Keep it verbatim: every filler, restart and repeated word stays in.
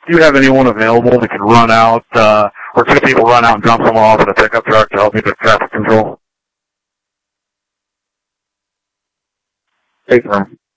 do you have anyone available that can run out, uh, or two people run out and dump someone off in a pickup truck to help me with traffic control? Take them.